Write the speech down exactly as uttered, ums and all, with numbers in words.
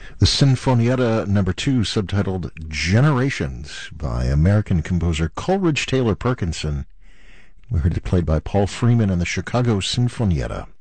The Sinfonietta number two, subtitled Generations, by American composer Coleridge Taylor Perkinson. We heard it played by Paul Freeman and the Chicago Sinfonietta.